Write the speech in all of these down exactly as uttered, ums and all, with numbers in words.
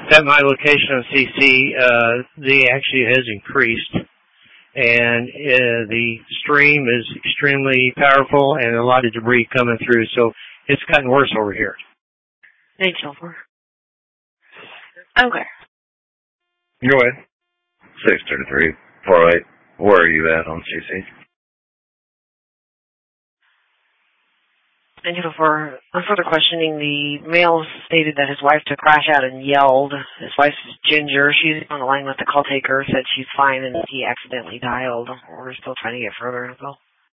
At my location on C C, uh, the actually has increased, and uh, the stream is extremely powerful and a lot of debris coming through, so it's gotten worse over here. Thanks, Silver. Okay. Go ahead. six thirty-three, four oh eight. Where are you at on C C? And you know, for on further questioning, the male stated that his wife took crash out and yelled. His wife's Ginger. She's on the line with the call taker, said she's fine, and he accidentally dialed. We're still trying to get further info.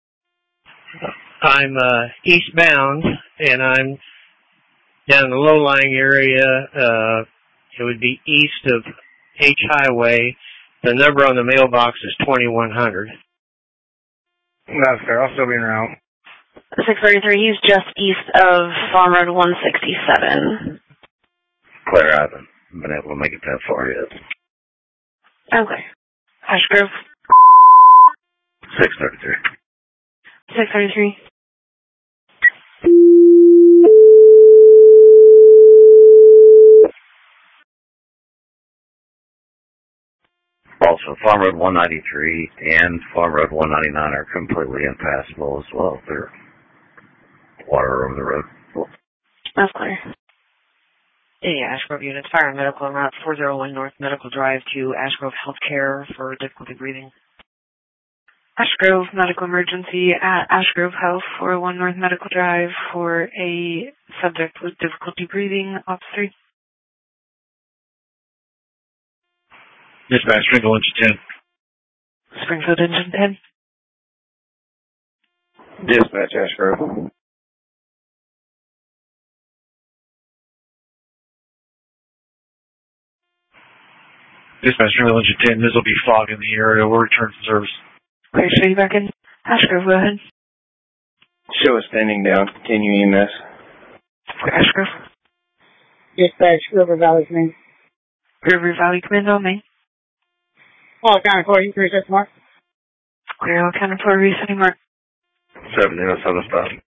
I'm uh, eastbound, and I'm down in the low-lying area. Uh, it would be east of H Highway. The number on the mailbox is twenty-one hundred. That's fair. I'll still be around. six thirty-three, he's just east of Farm Road one sixty-seven. Claire, I haven't been able to make it that far yet. Okay. Ashgrove. six thirty-three. six thirty-three. Also, Farm Road one ninety-three and Farm Road one ninety-nine are completely impassable as well. They're water over the road. That's clear. Yeah, Ashgrove units, fire and medical en route four oh one North Medical Drive to Ashgrove Healthcare for difficulty breathing. Ashgrove Medical Emergency at Ashgrove Health, four oh one North Medical Drive for a subject with difficulty breathing, officer. Dispatch, Springfield Engine ten. Springfield Engine ten. Dispatch, Ashgrove. Dispatch, Springfield Engine ten. This will be fog in the area. We'll return to service. Okay, show you back in. Ashgrove, go ahead. Show us standing down. Continue E M S. Ashgrove. Dispatch, River Valley Command. River Valley Command on me. All accounted for, you can reset mark. Clear all accounted for, resetting mark. seven zero seven five.